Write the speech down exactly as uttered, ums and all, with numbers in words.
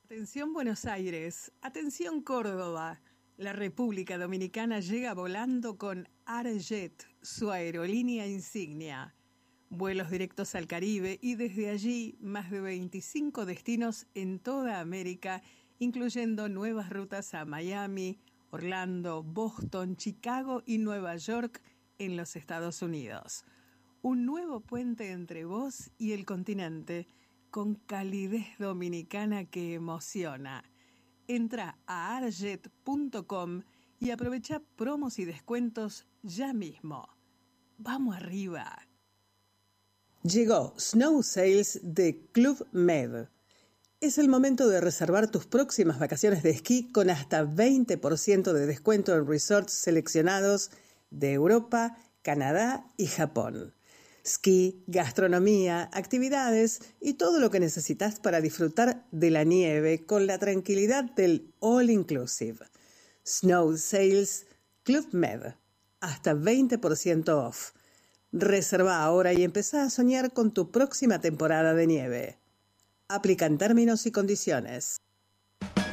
Atención Buenos Aires, atención Córdoba. La República Dominicana llega volando con ARJET, su aerolínea insignia. Vuelos directos al Caribe y desde allí más de veinticinco destinos en toda América, incluyendo nuevas rutas a Miami, Orlando, Boston, Chicago y Nueva York en los Estados Unidos. Un nuevo puente entre vos y el continente, con calidez dominicana que emociona. Entra a arjet punto com y aprovecha promos y descuentos ya mismo. ¡Vamos arriba! Llegó Snow Sales de Club Med. Es el momento de reservar tus próximas vacaciones de esquí con hasta veinte por ciento de descuento en resorts seleccionados de Europa, Canadá y Japón. Ski, gastronomía, actividades y todo lo que necesitas para disfrutar de la nieve con la tranquilidad del All Inclusive. Snow Sales Club Med. Hasta veinte por ciento off. Reserva ahora y empezá a soñar con tu próxima temporada de nieve. Aplican términos y condiciones.